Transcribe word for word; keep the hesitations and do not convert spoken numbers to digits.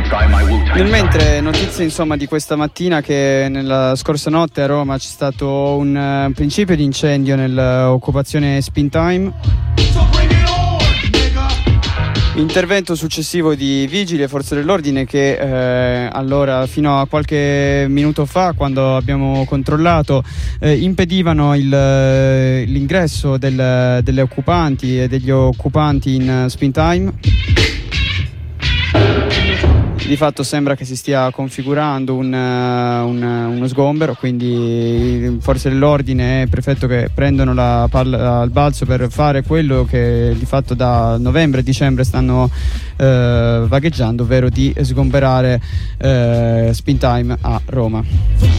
Nel mentre notizie insomma di questa mattina che nella scorsa notte a Roma c'è stato un uh, principio di incendio nell'occupazione Springtime. Intervento successivo di vigili e forze dell'ordine che eh, allora fino a qualche minuto fa, quando abbiamo controllato, eh, impedivano il, l'ingresso del, delle occupanti e degli occupanti in uh, Springtime. Di fatto sembra che si stia configurando un, un, uno sgombero, quindi forze dell'ordine e il prefetto che prendono la palla al balzo per fare quello che di fatto da novembre e dicembre stanno eh, vagheggiando, ovvero di sgomberare eh, Springtime a Roma.